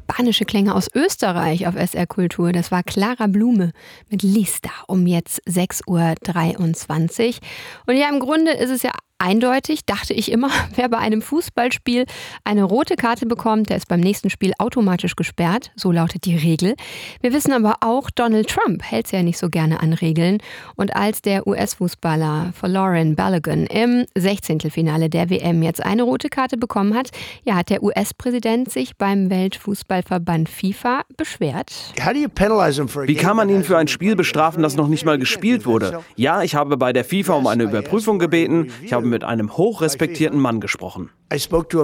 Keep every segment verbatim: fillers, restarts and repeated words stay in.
spanische Klänge aus Österreich auf S R Kultur. Das war Clara Blume mit Lista um jetzt sechs Uhr dreiundzwanzig. Und ja, im Grunde ist es ja eindeutig, dachte ich immer, wer bei einem Fußballspiel eine rote Karte bekommt, der ist beim nächsten Spiel automatisch gesperrt. So lautet die Regel. Wir wissen aber auch, Donald Trump hält es ja nicht so gerne an Regeln. Und als der U S-Fußballer Folarin Balogun im Sechzehntelfinale der W M jetzt eine rote Karte bekommen hat, ja, hat der U S-Präsident sich beim Weltfußballverband FIFA beschwert. Wie kann man ihn für ein Spiel bestrafen, das noch nicht mal gespielt wurde? Ja, ich habe bei der FIFA um eine Überprüfung gebeten. Ich habe mit einem hochrespektierten Mann gesprochen. Ja,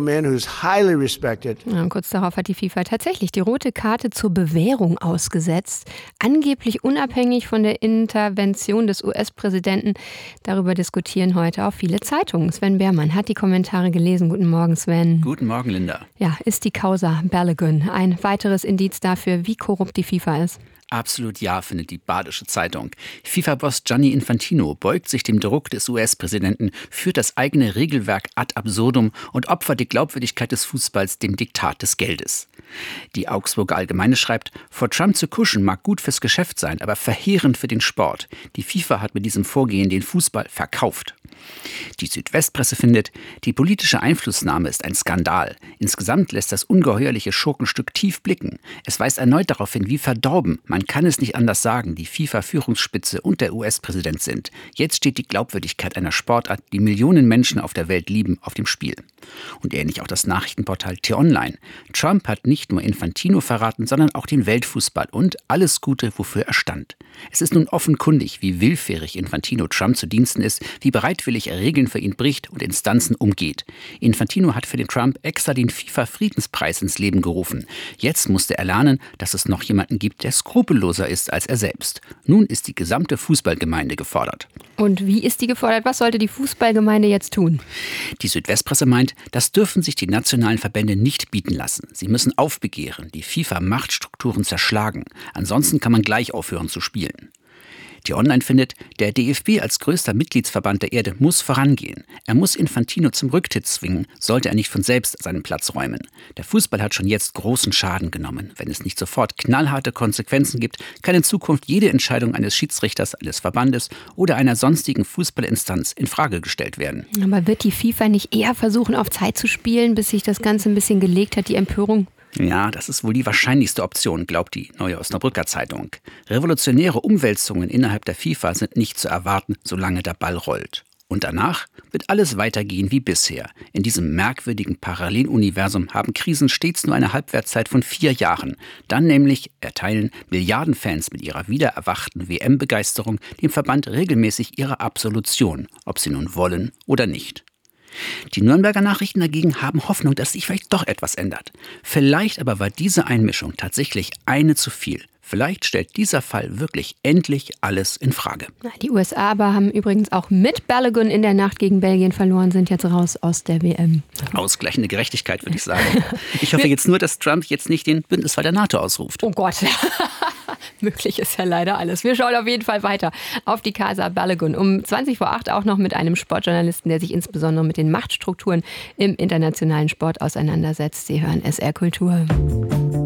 kurz darauf hat die FIFA tatsächlich die rote Karte zur Bewährung ausgesetzt. Angeblich unabhängig von der Intervention des U S-Präsidenten. Darüber diskutieren heute auch viele Zeitungen. Sven Behrmann hat die Kommentare gelesen. Guten Morgen, Sven. Guten Morgen, Linda. Ja, ist die Causa Balogun ein weiteres Indiz dafür, wie korrupt die FIFA ist? Absolut ja, findet die Badische Zeitung. FIFA-Boss Gianni Infantino beugt sich dem Druck des U S-Präsidenten, führt das eigene Regelwerk ad absurdum und opfert die Glaubwürdigkeit des Fußballs dem Diktat des Geldes. Die Augsburger Allgemeine schreibt, vor Trump zu kuschen mag gut fürs Geschäft sein, aber verheerend für den Sport. Die FIFA hat mit diesem Vorgehen den Fußball verkauft. Die Südwestpresse findet, die politische Einflussnahme ist ein Skandal. Insgesamt lässt das ungeheuerliche Schurkenstück tief blicken. Es weist erneut darauf hin, wie verdorben, man kann es nicht anders sagen, die FIFA-Führungsspitze und der U S-Präsident sind. Jetzt steht die Glaubwürdigkeit einer Sportart, die Millionen Menschen auf der Welt lieben, auf dem Spiel. Und ähnlich auch das Nachrichtenportal T-Online. Trump hat nicht nur Infantino verraten, sondern auch den Weltfußball und alles Gute, wofür er stand. Es ist nun offenkundig, wie willfährig Infantino Trump zu Diensten ist, wie bereitwillig er Regeln für ihn bricht und Instanzen umgeht. Infantino hat für den Trump extra den FIFA-Friedenspreis ins Leben gerufen. Jetzt musste er lernen, dass es noch jemanden gibt, der skrupelloser ist als er selbst. Nun ist die gesamte Fußballgemeinde gefordert. Und wie ist die gefordert? Was sollte die Fußballgemeinde jetzt tun? Die Südwestpresse meint, das dürfen sich die nationalen Verbände nicht bieten lassen. Sie müssen aufbegehren, die FIFA-Machtstrukturen zerschlagen. Ansonsten kann man gleich aufhören zu spielen. Die Online findet, der D F B als größter Mitgliedsverband der Erde muss vorangehen. Er muss Infantino zum Rücktritt zwingen, sollte er nicht von selbst seinen Platz räumen. Der Fußball hat schon jetzt großen Schaden genommen. Wenn es nicht sofort knallharte Konsequenzen gibt, kann in Zukunft jede Entscheidung eines Schiedsrichters, eines Verbandes oder einer sonstigen Fußballinstanz in Frage gestellt werden. Aber wird die FIFA nicht eher versuchen, auf Zeit zu spielen, bis sich das Ganze ein bisschen gelegt hat, die Empörung? Ja, das ist wohl die wahrscheinlichste Option, glaubt die Neue Osnabrücker Zeitung. Revolutionäre Umwälzungen innerhalb der FIFA sind nicht zu erwarten, solange der Ball rollt. Und danach wird alles weitergehen wie bisher. In diesem merkwürdigen Paralleluniversum haben Krisen stets nur eine Halbwertszeit von vier Jahren. Dann nämlich erteilen Milliardenfans mit ihrer wiedererwachten W M-Begeisterung dem Verband regelmäßig ihre Absolution, ob sie nun wollen oder nicht. Die Nürnberger Nachrichten dagegen haben Hoffnung, dass sich vielleicht doch etwas ändert. Vielleicht aber war diese Einmischung tatsächlich eine zu viel. Vielleicht stellt dieser Fall wirklich endlich alles in Frage. Die U S A aber haben übrigens auch mit Balogun in der Nacht gegen Belgien verloren, sind jetzt raus aus der W M. Ausgleichende Gerechtigkeit, würde ich sagen. Ich hoffe jetzt nur, dass Trump jetzt nicht den Bündnisfall der NATO ausruft. Oh Gott. Möglich ist ja leider alles. Wir schauen auf jeden Fall weiter auf die Causa Balogun. Um zwanzig vor acht auch noch mit einem Sportjournalisten, der sich insbesondere mit den Machtstrukturen im internationalen Sport auseinandersetzt. Sie hören S R Kultur.